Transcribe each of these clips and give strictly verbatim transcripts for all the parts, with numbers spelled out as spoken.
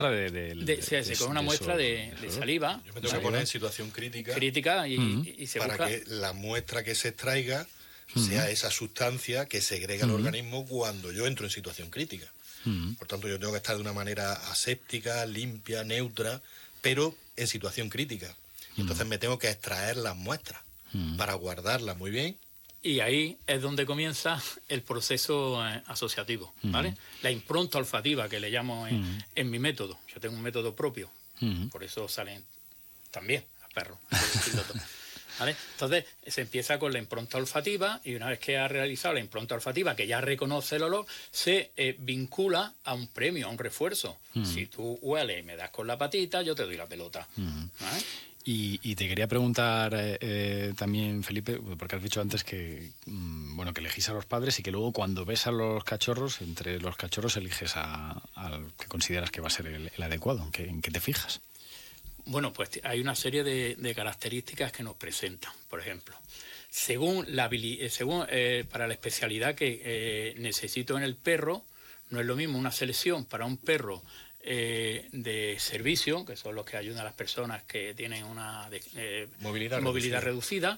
De, de, de, de, se, se coge una muestra de, de saliva. Yo me tengo que poner en situación crítica. Crítica y, uh-huh. y, y se para busca... que la muestra que se extraiga uh-huh. sea esa sustancia que segrega uh-huh. el organismo cuando yo entro en situación crítica. Uh-huh. Por tanto, yo tengo que estar de una manera aséptica, limpia, neutra, pero en situación crítica. Y entonces uh-huh. me tengo que extraer las muestras uh-huh. para guardarlas muy bien. Y ahí es donde comienza el proceso eh, asociativo, ¿vale? Uh-huh. La impronta olfativa, que le llamo en, uh-huh. en mi método. Yo tengo un método propio, uh-huh. por eso salen también los perros. ¿Vale? Entonces se empieza con la impronta olfativa y una vez que ha realizado la impronta olfativa, que ya reconoce el olor, se eh, vincula a un premio, a un refuerzo. Uh-huh. Si tú hueles y me das con la patita, yo te doy la pelota. Uh-huh. ¿Vale? Y, y te quería preguntar eh, eh, también, Felipe, porque has dicho antes que mmm, bueno, que elegís a los padres y que luego cuando ves a los cachorros, entre los cachorros eliges a, al que consideras que va a ser el, el adecuado. ¿En qué, en qué te fijas? Bueno, pues hay una serie de, de características que nos presentan. Por ejemplo, según la según eh, para la especialidad que eh, necesito en el perro, no es lo mismo una selección para un perro Eh, de servicio, que son los que ayudan a las personas que tienen una de, eh, movilidad, movilidad reducida.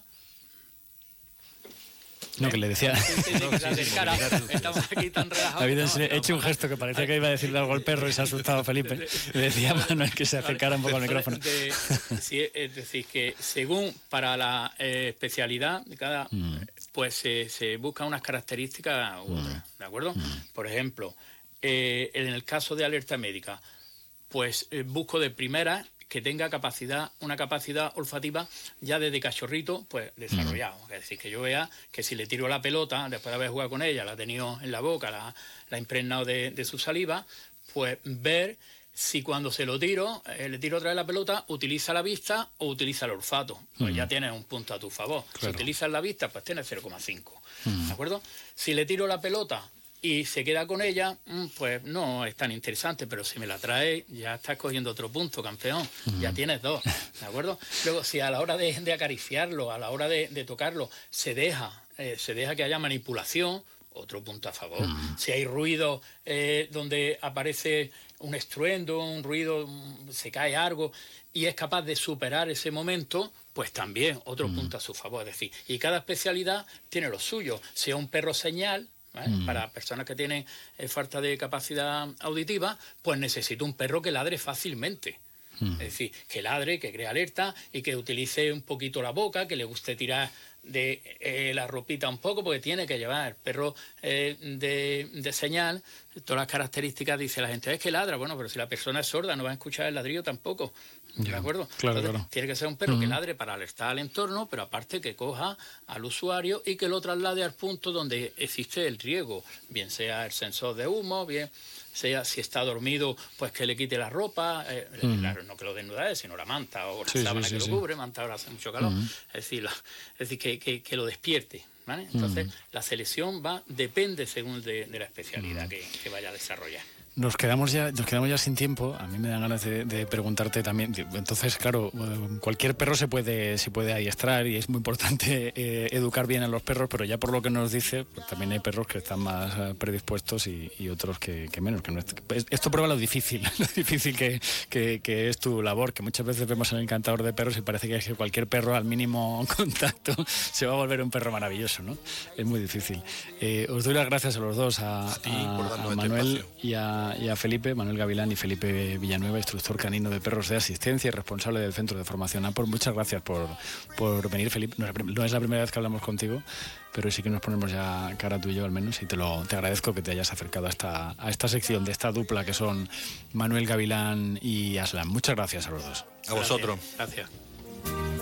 No, que le decía... Estamos aquí tan relajados. He hecho un gesto que parecía que iba a decirle algo al perro y se ha asustado Felipe. Le decía a Manuel que se acercara un poco al micrófono. De, sí, es decir, que según para la eh, especialidad de cada, mm. pues se, se buscan unas características u otras, mm. ¿de acuerdo? Mm. Por ejemplo, Eh, en el caso de alerta médica, pues eh, busco de primera que tenga capacidad, una capacidad olfativa ya desde cachorrito, pues desarrollado. Uh-huh. Es decir, que yo vea que si le tiro la pelota, después de haber jugado con ella, la ha tenido en la boca, la, la ha impregnado de, de su saliva, pues ver si cuando se lo tiro, eh, le tiro otra vez la pelota, utiliza la vista o utiliza el olfato. Pues uh-huh. ya tienes un punto a tu favor. Claro. Si utilizas la vista, pues tienes cero coma cinco. Uh-huh. ¿De acuerdo? Si le tiro la pelota y se queda con ella, pues no es tan interesante, pero si me la trae, ya estás cogiendo otro punto, campeón, uh-huh. ya tienes dos, ¿de acuerdo? Luego, si a la hora de, de acariciarlo, a la hora de, de tocarlo, se deja, eh, se deja que haya manipulación, otro punto a favor. Uh-huh. Si hay ruido eh, donde aparece un estruendo, un ruido, se cae algo, y es capaz de superar ese momento, pues también otro uh-huh. punto a su favor. Es decir, y cada especialidad tiene lo suyo. Si es un perro señal, ¿vale? Mm. Para personas que tienen eh, falta de capacidad auditiva, pues necesito un perro que ladre fácilmente. Mm. Es decir, que ladre, que cree alerta y que utilice un poquito la boca, que le guste tirar de eh, la ropita un poco, porque tiene que llevar el perro eh, de, de señal. Todas las características, dice la gente, es que ladra. Bueno, pero si la persona es sorda, no va a escuchar el ladrillo tampoco. ¿De ya, acuerdo? Claro, Entonces, claro. Tiene que ser un perro uh-huh. que ladre para alertar al entorno, pero aparte que coja al usuario y que lo traslade al punto donde existe el riesgo, bien sea el sensor de humo, bien sea si está dormido, pues que le quite la ropa, eh, uh-huh. claro, no que lo desnude, sino la manta o la sí, sábana sí, que sí, lo sí. cubre, manta ahora hace mucho calor, uh-huh. es decir, la, es decir que, que, que lo despierte. ¿Vale? Entonces, uh-huh. la selección va depende según de, de la especialidad uh-huh. que, que vaya a desarrollar. Nos quedamos ya, nos quedamos ya sin tiempo. A mí me dan ganas de, de preguntarte también. Entonces, claro, cualquier perro se puede, se puede adiestrar y es muy importante eh, educar bien a los perros, pero ya por lo que nos dice, pues también hay perros que están más predispuestos y, y otros que, que menos. Que no es, esto prueba lo difícil, lo difícil que, que, que es tu labor, que muchas veces vemos en el encantador de perros y parece que, es que cualquier perro al mínimo contacto se va a volver un perro maravilloso, ¿no? Es muy difícil. Eh, os doy las gracias a los dos, a, sí, a, a Manuel y a y a Felipe, Manuel Gavilán y Felipe Villanueva, instructor canino de perros de asistencia y responsable del Centro de Formación A P O R. Muchas gracias por, por venir, Felipe. No es, la, no es la primera vez que hablamos contigo, pero sí que nos ponemos ya cara tú y yo al menos, y te lo te agradezco que te hayas acercado a esta, a esta sección de esta dupla que son Manuel Gavilán y Aslan. Muchas gracias a los dos. A vosotros. Gracias. gracias.